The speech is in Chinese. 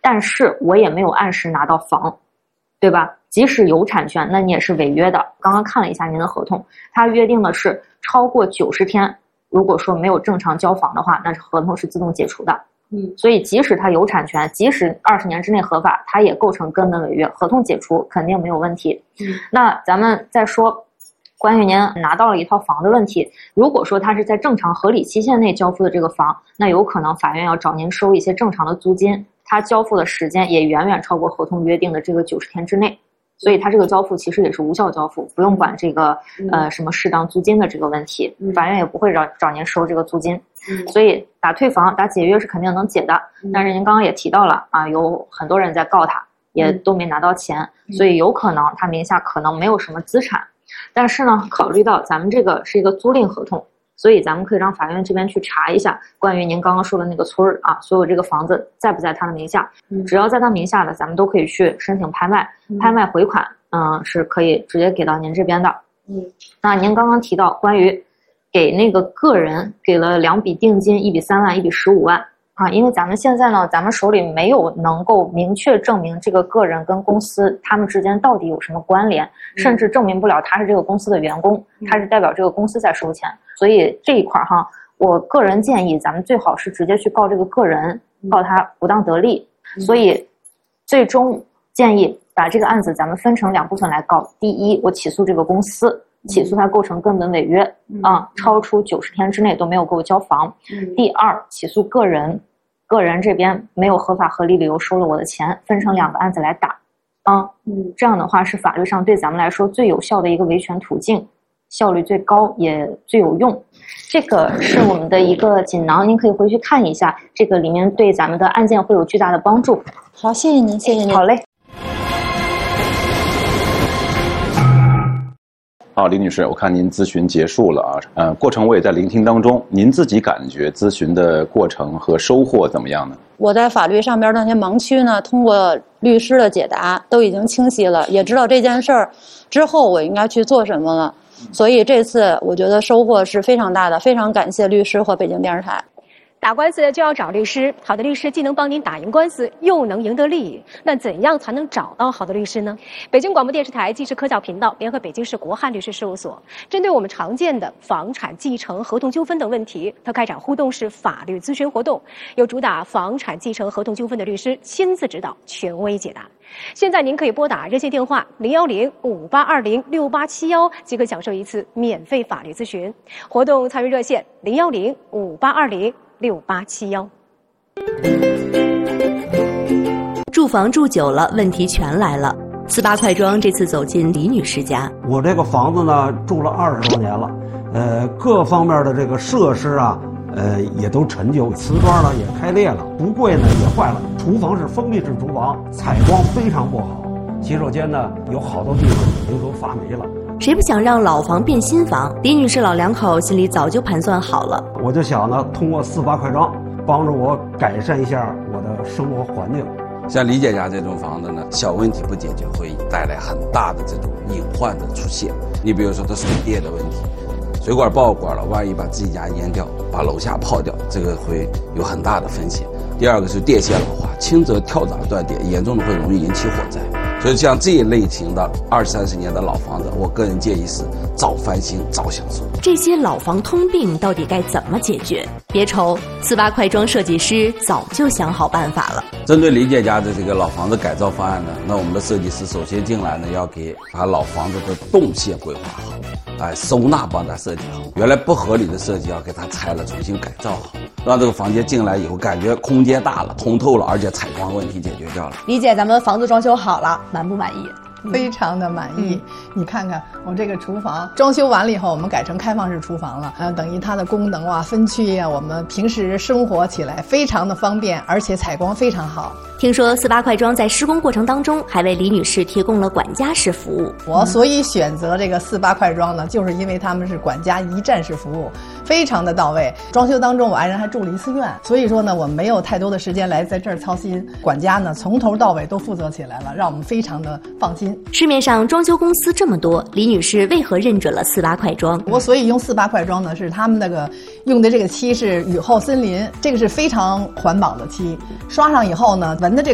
但是我也没有按时拿到房，对吧？即使有产权，那你也是违约的。刚刚看了一下您的合同，它约定的是超过90天，如果说没有正常交房的话，那合同是自动解除的。所以即使它有产权，即使20年之内合法，它也构成根本违约，合同解除肯定没有问题。那咱们再说关于您拿到了一套房的问题，如果说它是在正常合理期限内交付的这个房，那有可能法院要找您收一些正常的租金，它交付的时间也远远超过合同约定的这个90天之内，所以它这个交付其实也是无效交付，不用管这个什么适当租金的这个问题，法院也不会找您收这个租金。所以打退房打解约是肯定能解的，但是您刚刚也提到了啊，有很多人在告他，也都没拿到钱，所以有可能他名下可能没有什么资产。但是呢，考虑到咱们这个是一个租赁合同，所以咱们可以让法院这边去查一下关于您刚刚说的那个村儿啊，所有这个房子在不在他的名下，只要在他名下的，咱们都可以去申请拍卖，拍卖回款是可以直接给到您这边的。那您刚刚提到关于给那个个人给了2笔定金，1笔3万，1笔15万啊，因为咱们现在呢，咱们手里没有能够明确证明这个个人跟公司他们之间到底有什么关联，甚至证明不了他是这个公司的员工，他是代表这个公司在收钱，所以这一块哈，我个人建议咱们最好是直接去告这个个人，告他不当得利。所以最终建议把这个案子咱们分成2部分来告。第一，我起诉这个公司，起诉它构成根本违约超出90天之内都没有给我交房。第二，起诉个人，个人这边没有合法合理理由收了我的钱，分成2个案子来打这样的话是法律上对咱们来说最有效的一个维权途径，效率最高也最有用。这个是我们的一个锦囊，您可以回去看一下，这个里面对咱们的案件会有巨大的帮助。 好，谢谢您，谢谢您。 好嘞。 好，李女士，我看您咨询结束了啊，过程我也在聆听当中，您自己感觉咨询的过程和收获怎么样呢？ 我在法律上边的那些盲区呢，通过律师的解答都已经清晰了，也知道这件事儿之后我应该去做什么了，所以这次我觉得收获是非常大的，非常感谢律师和北京电视台。 打官司就要找律师，好的律师既能帮您打赢官司，又能赢得利益。那怎样才能找到好的律师呢？北京广播电视台纪实科教频道联合北京市国汉律师事务所，针对我们常见的房产继承、合同纠纷等问题，它开展互动式法律咨询活动，由主打房产继承、合同纠纷的律师亲自指导，权威解答。现在您可以拨打热线电话010-5820-6871，即可享受一次免费法律咨询。活动参与热线010-5820-6871。 住房住久了，问题全来了。48快装这次走进李女士家， 我这个房子呢住了20多年了，各方面的这个设施啊，也都陈旧，瓷砖呢也开裂了，橱柜呢也坏了，厨房是封闭式厨房，采光非常不好，洗手间呢有好多地方已经都发霉了。 谁不想让老房变新房？李女士老两口心里早就盘算好了。 我就想呢，通过48快装帮助我改善一下我的生活环境。 像李姐家这种房子呢，小问题不解决会带来很大的这种隐患的出现。你比如说它水电的问题，水管爆管了，万一把自己家淹掉，把楼下泡掉，这个会有很大的风险。第二个是电线老化，轻则跳闸断电，严重的会容易引起火灾。所以像这一类型的20、30年的老房子，我个人建议是早翻新早享受。 这些老房通病到底该怎么解决？别愁，48快装设计师早就想好办法了。 针对李姐家的这个老房子改造方案呢，那我们的设计师首先进来呢，要给把老房子的动线规划好，收纳帮他设计好，原来不合理的设计要给他拆了，重新改造好，让这个房间进来以后感觉空间大了，通透了，而且采光问题解决掉了。 李姐，咱们房子装修好了，满不满意？ 非常的满意。你看看我这个厨房装修完了以后，我们改成开放式厨房了，等于它的功能啊、分区啊，我们平时生活起来非常的方便，而且采光非常好。 听说48快装在施工过程当中还为李女士提供了管家式服务。 我所以选择这个48快装呢，就是因为他们是管家一站式服务，非常的到位。装修当中我爱人还住了1次院，所以说呢，我们没有太多的时间来在这儿操心，管家呢从头到尾都负责起来了，让我们非常的放心。 市面上装修公司这么多，李女士为何认准了48快装？ 我所以用48快装呢，是他们那个用的这个漆是雨后森林，这个是非常环保的漆，刷上以后呢，闻的这